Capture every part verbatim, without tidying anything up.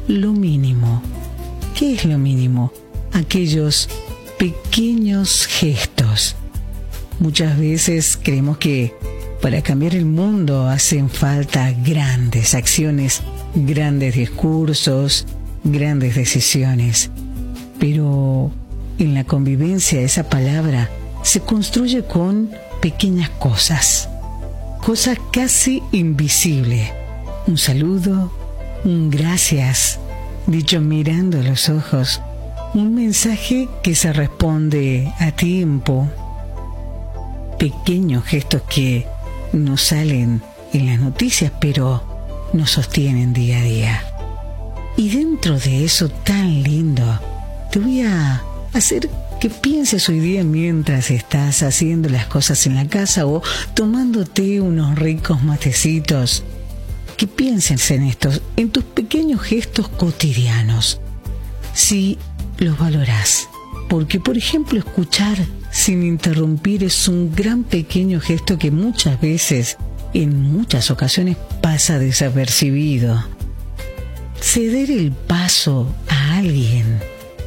lo mínimo. ¿Qué es lo mínimo? Aquellos pequeños gestos. Muchas veces creemos que para cambiar el mundo hacen falta grandes acciones, grandes discursos, grandes decisiones. Pero en la convivencia esa palabra se construye con pequeñas cosas, cosas casi invisibles. Un saludo, un gracias, dicho mirando a los ojos, un mensaje que se responde a tiempo. Pequeños gestos que no salen en las noticias, pero nos sostienen día a día. Y dentro de eso tan lindo, te voy a hacer que pienses hoy día mientras estás haciendo las cosas en la casa o tomándote unos ricos matecitos. Que pienses en estos, en tus pequeños gestos cotidianos. Si los valorás. Porque, por ejemplo, escuchar sin interrumpir es un gran pequeño gesto que muchas veces, en muchas ocasiones, pasa desapercibido. Ceder el paso a alguien,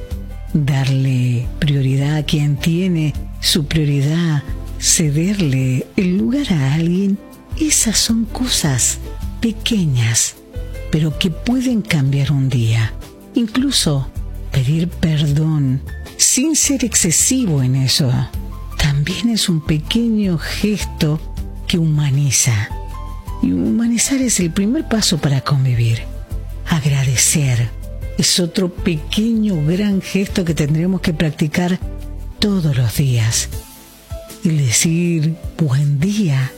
darle prioridad a quien tiene su prioridad, cederle el lugar a alguien, esas son cosas pequeñas, pero que pueden cambiar un día. Incluso pedir perdón sin ser excesivo en eso, también es un pequeño gesto que humaniza. Y humanizar es el primer paso para convivir. Agradecer es otro pequeño gran gesto que tendremos que practicar todos los días. El decir buen día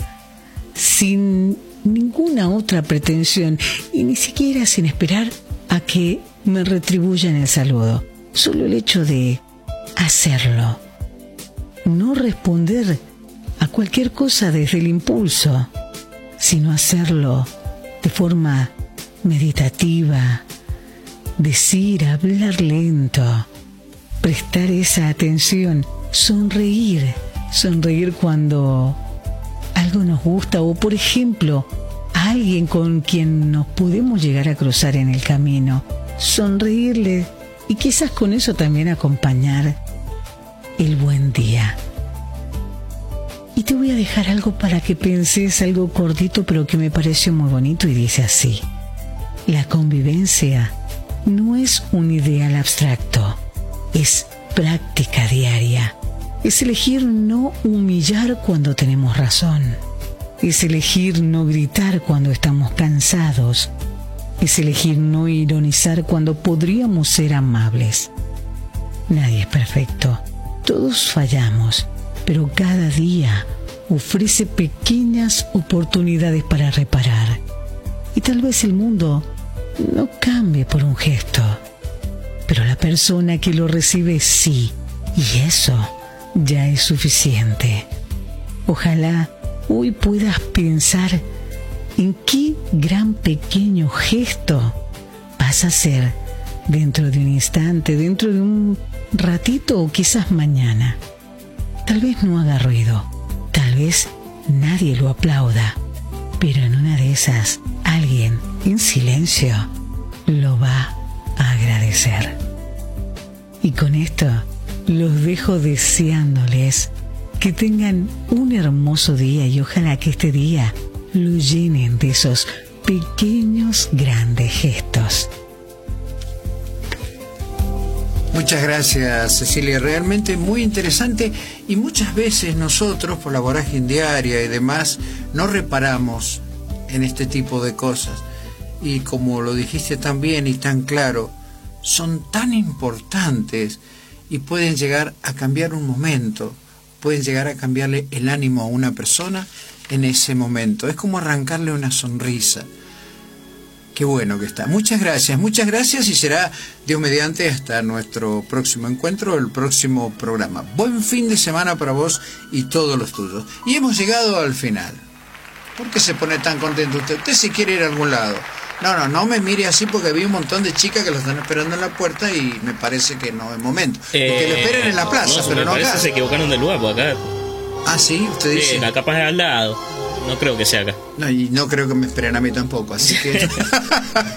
sin ninguna otra pretensión y ni siquiera sin esperar a que me retribuyan el saludo. Solo el hecho de hacerlo. No responder a cualquier cosa desde el impulso, sino hacerlo de forma meditativa. Decir, hablar lento, prestar esa atención, sonreír, sonreír cuando algo nos gusta o, por ejemplo, a alguien con quien nos podemos llegar a cruzar en el camino, sonreírle y quizás con eso también acompañar el buen día. Y te voy a dejar algo para que penses, algo cortito pero que me pareció muy bonito y dice así: la convivencia no es un ideal abstracto, es práctica diaria. Es elegir no humillar cuando tenemos razón. Es elegir no gritar cuando estamos cansados. Es elegir no ironizar cuando podríamos ser amables. Nadie es perfecto. Todos fallamos, pero cada día ofrece pequeñas oportunidades para reparar. Y tal vez el mundo no cambie por un gesto, pero la persona que lo recibe sí, y eso ya es suficiente. Ojalá hoy puedas pensar en qué gran pequeño gesto vas a hacer dentro de un instante, dentro de un ratito o quizás mañana. Tal vez no haga ruido, tal vez nadie lo aplauda, pero en una de esas alguien en silencio lo va a agradecer. Y con esto los dejo deseándoles que tengan un hermoso día y ojalá que este día lo llenen de esos pequeños grandes gestos. Muchas gracias, Cecilia, realmente muy interesante, y muchas veces nosotros por la vorágine diaria y demás no reparamos en este tipo de cosas, y como lo dijiste tan bien y tan claro, son tan importantes y pueden llegar a cambiar un momento, pueden llegar a cambiarle el ánimo a una persona en ese momento. Es como arrancarle una sonrisa. Qué bueno que está. Muchas gracias, muchas gracias, y será Dios mediante hasta nuestro próximo encuentro, el próximo programa. Buen fin de semana para vos y todos los tuyos. Y hemos llegado al final. ¿Por qué se pone tan contento usted? Usted si quiere ir a algún lado. No, no, no me mire así porque vi un montón de chicas que lo están esperando en la puerta y me parece que no es momento. Eh, que lo esperen en la plaza, no, pero no acá. Se equivocaron de lugar, por acá. Ah, sí, usted dice. Sí, la capaz es al lado. No creo que sea acá. No, y no creo que me esperen a mí tampoco, así que...